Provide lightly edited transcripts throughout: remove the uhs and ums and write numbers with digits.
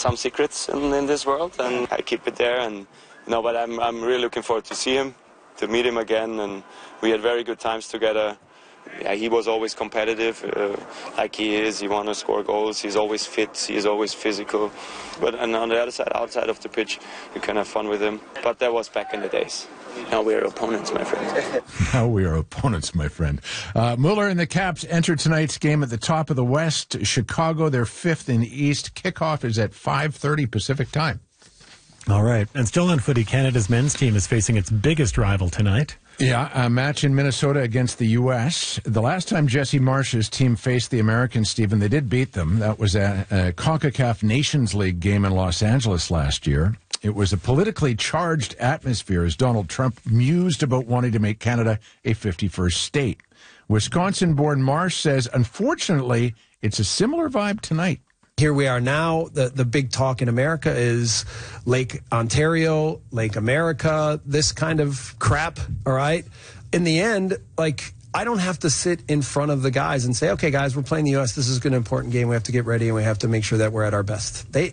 some secrets in this world, and I keep it there. And but I'm really looking forward to see him, to meet him again, and we had very good times together. Yeah, he was always competitive, like he is. He want to score goals. He's always fit. He's always physical. And on the other side, outside of the pitch, you can have fun with him. But that was back in the days. Now we are opponents, my friend. Now we are opponents, my friend. Mueller and the Caps enter tonight's game at the top of the West. Chicago, they're fifth in the East. Kickoff is at 5:30 Pacific time. All right. And still on footy, Canada's men's team is facing its biggest rival tonight. Yeah, a match in Minnesota against the U.S. The last time Jesse Marsh's team faced the Americans, Stephen, they did beat them. That was a CONCACAF Nations League game in Los Angeles last year. It was a politically charged atmosphere as Donald Trump mused about wanting to make Canada a 51st state. Wisconsin-born Marsh says, unfortunately, it's a similar vibe tonight. Here we are now. The big talk in America is Lake Ontario, Lake America, this kind of crap, all right? In the end, I don't have to sit in front of the guys and say, okay, guys, we're playing the U.S. This is an important game. We have to get ready, and we have to make sure that we're at our best. They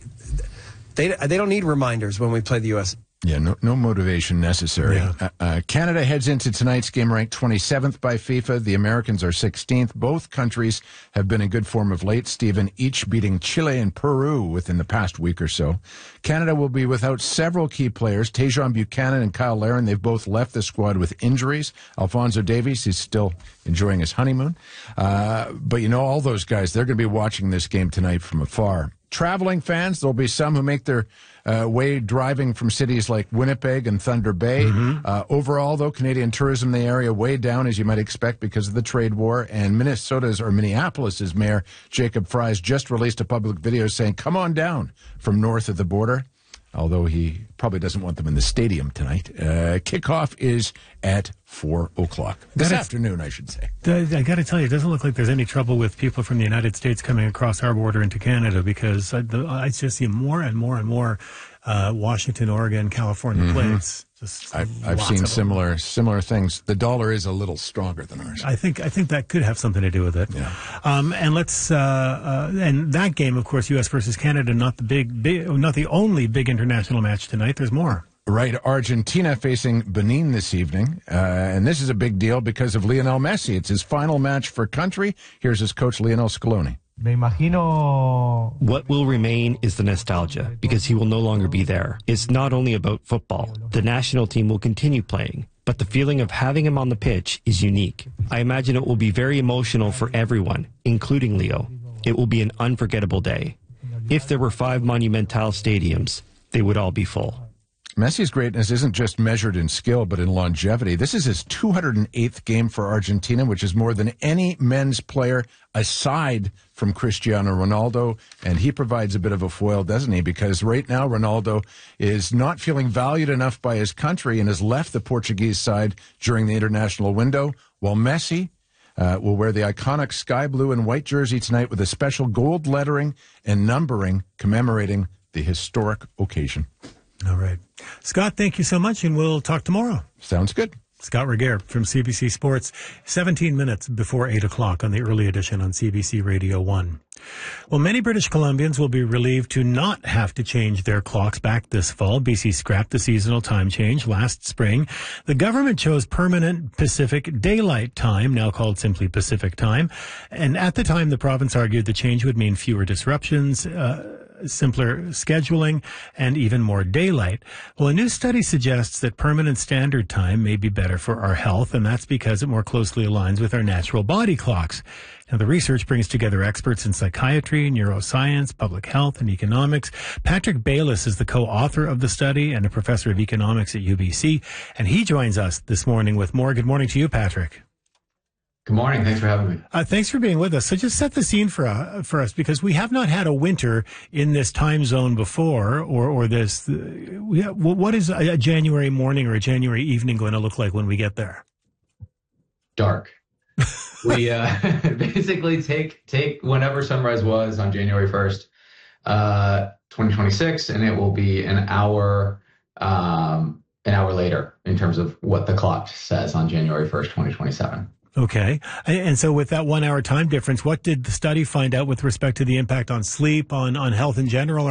don't need reminders when we play the U.S. Yeah, no motivation necessary. Yeah. Canada heads into tonight's game ranked 27th by FIFA. The Americans are 16th. Both countries have been in good form of late, Stephen, each beating Chile and Peru within the past week or so. Canada will be without several key players, Tajon Buchanan and Kyle Larin. They've both left the squad with injuries. Alphonso Davies is still enjoying his honeymoon. But all those guys, they're going to be watching this game tonight from afar. Traveling fans, there'll be some who make their way driving from cities like Winnipeg and Thunder Bay. Mm-hmm. Overall, though, Canadian tourism in the area way down, as you might expect, because of the trade war. And Minneapolis's mayor, Jacob Fries, just released a public video saying, come on down from north of the border, although he probably doesn't want them in the stadium tonight. Kickoff is at 4 o'clock. This afternoon, I should say. I got to tell you, it doesn't look like there's any trouble with people from the United States coming across our border into Canada, because I just see more and more and more Washington, Oregon, California plates. I've seen similar things. The dollar is a little stronger than ours. I think that could have something to do with it. Yeah. And and that game, of course, U.S. versus Canada, not the only big international match tonight. There's more. Right, Argentina facing Benin this evening, and this is a big deal because of Lionel Messi. It's his final match for country. Here's his coach, Lionel Scaloni. What will remain is the nostalgia, because he will no longer be there. It's not only about football. The national team will continue playing, but the feeling of having him on the pitch is unique. I imagine it will be very emotional for everyone, including Leo. It will be an unforgettable day. If there were 5 Monumental stadiums, they would all be full. Messi's greatness isn't just measured in skill, but in longevity. This is his 208th game for Argentina, which is more than any men's player aside from Cristiano Ronaldo. And he provides a bit of a foil, doesn't he? Because right now, Ronaldo is not feeling valued enough by his country and has left the Portuguese side during the international window, while Messi will wear the iconic sky blue and white jersey tonight with a special gold lettering and numbering commemorating the historic occasion. All right. Scott, thank you so much, and we'll talk tomorrow. Sounds good. Scott Regehr from CBC Sports, 17 minutes before 8 o'clock on the early edition on CBC Radio 1. Well, many British Columbians will be relieved to not have to change their clocks back this fall. BC scrapped the seasonal time change last spring. The government chose permanent Pacific Daylight Time, now called simply Pacific Time. And at the time, the province argued the change would mean fewer disruptions, simpler scheduling, and even more daylight. Well, a new study suggests that permanent standard time may be better for our health, and that's because it more closely aligns with our natural body clocks. Now, the research brings together experts in psychiatry, neuroscience, public health, and economics. Patrick Bayless is the co-author of the study and a professor of economics at UBC, and he joins us this morning with more. Good morning to you, Patrick. Good morning. Thanks for having me. Thanks for being with us. So just set the scene for us, because we have not had a winter in this time zone before, or this. What is a January morning or a January evening going to look like when we get there? Dark. We basically take whenever sunrise was on January 1st, 2026, and it will be an hour later in terms of what the clock says on January 1st, 2027. Okay. And so with that 1 hour time difference, what did the study find out with respect to the impact on sleep, on health in general?